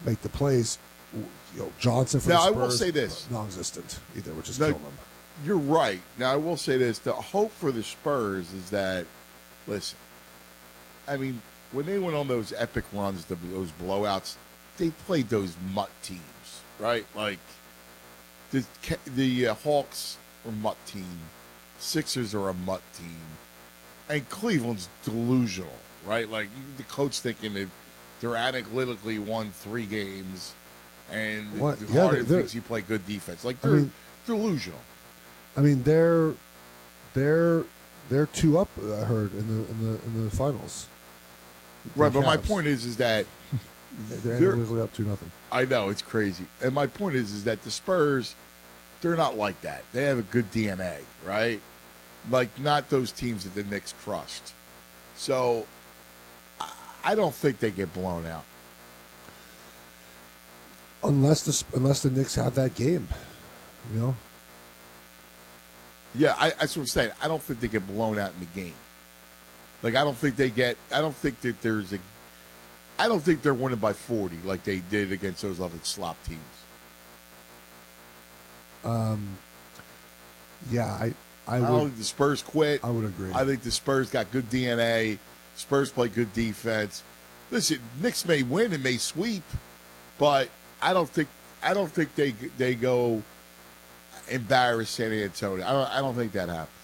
make the plays. Johnson for the Now, Spurs, I will say this. non-existent either, which is No, killing them. you're right. Now, I will say this. The hope for the Spurs is that, listen, I mean, when they went on those epic runs, those blowouts, they played those mutt teams, right? Like, the Hawks are a mutt team. Sixers are a mutt team. And Cleveland's delusional, right? Like, the coach thinking that they're analytically won 3 games, and Harden thinks he played good defense. Like, they're delusional. I mean, they're 2 up. I heard in the finals. Right, but my point is that they're analytically up 2-0. I know it's crazy, and my point is that the Spurs, they're not like that. They have a good DNA, right? Like, not those teams that the Knicks crushed. So I don't think they get blown out unless the Knicks have that game, Yeah, that's what I'm saying. I don't think they get blown out in the game. Like, I don't think they're winning by 40 like they did against those other slop teams. Yeah, I don't think the Spurs quit. I would agree. I think the Spurs got good DNA. Spurs play good defense. Listen, Knicks may win and may sweep, but I don't think they go embarrass San Antonio. I don't think that happens.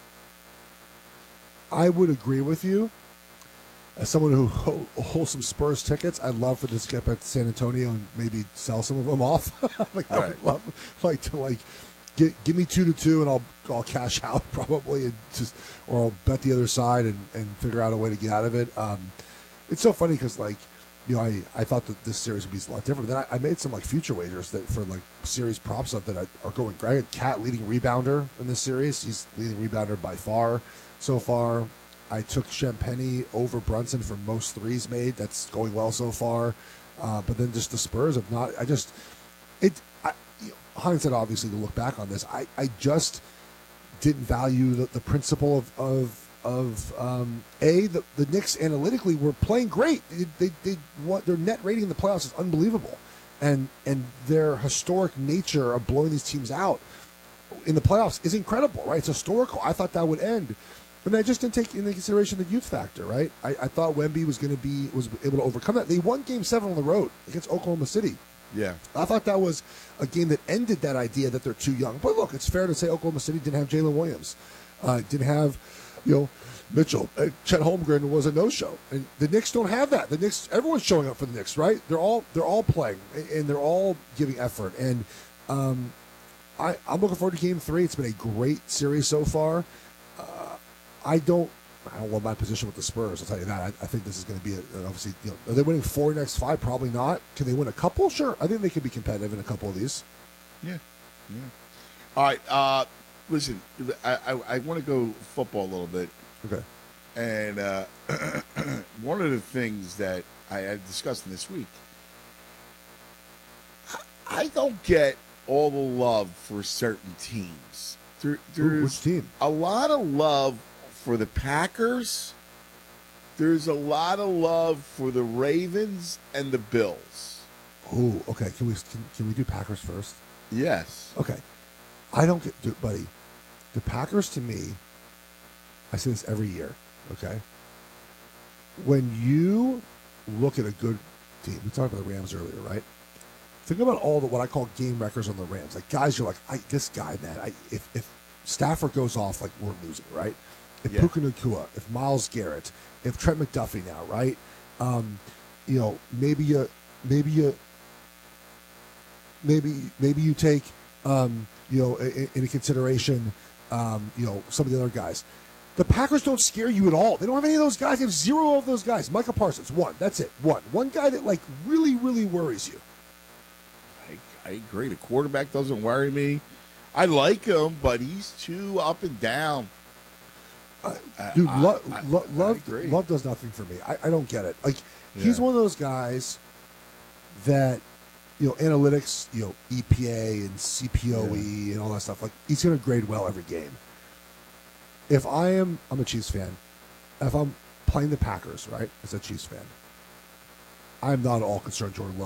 I would agree with you. As someone who holds some Spurs tickets, I'd love for this to get back to San Antonio and maybe sell some of them off. I would love to give me 2-2 and I'll cash out probably and or I'll bet the other side and figure out a way to get out of it. It's so funny because I thought that this series would be a lot different. Then I made some future wagers that for series prop stuff that are going great. I had Cat leading rebounder in this series. He's leading rebounder by far so far. I took Champagny over Brunson for most threes made. That's going well so far. But then just the Spurs have not. Hindsight, obviously, to look back on this, I just didn't value the principle of the Knicks analytically were playing great. Their net rating in the playoffs is unbelievable, and their historic nature of blowing these teams out in the playoffs is incredible. Right? It's historical. I thought that would end. And I just didn't take into consideration the youth factor, right? I thought Wemby was able to overcome that. They won Game 7 on the road against Oklahoma City. Yeah. I thought that was a game that ended that idea that they're too young. But look, it's fair to say Oklahoma City didn't have Jalen Williams. Didn't have, Mitchell. Chet Holmgren was a no-show. And the Knicks don't have that. The Knicks, everyone's showing up for the Knicks, right? They're all playing, and they're all giving effort. And I'm looking forward to Game 3. It's been a great series so far. I don't love my position with the Spurs. I'll tell you that. I think this is going to be obviously. Are they winning 4 next 5? Probably not. Can they win a couple? Sure. I think they could be competitive in a couple of these. Yeah. All right. Listen, I want to go football a little bit. Okay. And one of the things that I had discussed this week, I don't get all the love for certain teams. There's which team? A lot of love for the Packers. There's a lot of love for the Ravens and the Bills. Oh, okay. Can we do Packers first? Yes. Okay. I don't get, buddy. The Packers, to me, I say this every year. Okay. When you look at a good team, we talked about the Rams earlier, right? Think about all what I call game wreckers on the Rams. Like guys, you're like, this guy, man. If Stafford goes off, we're losing, right? If Puka Nacua, if Myles Garrett, if Trent McDuffie now, right? Maybe you take into consideration some of the other guys. The Packers don't scare you at all. They don't have any of those guys. They have 0 of those guys. Micah Parsons, 1. That's it. One guy that really, really worries you. I agree. The quarterback doesn't worry me. I like him, but he's too up and down. Dude, Love does nothing for me. I don't get it. He's one of those guys that, analytics, EPA and CPOE and all that stuff. He's going to grade well every game. I'm a Chiefs fan. If I'm playing the Packers, right, as a Chiefs fan, I'm not at all concerned Jordan Love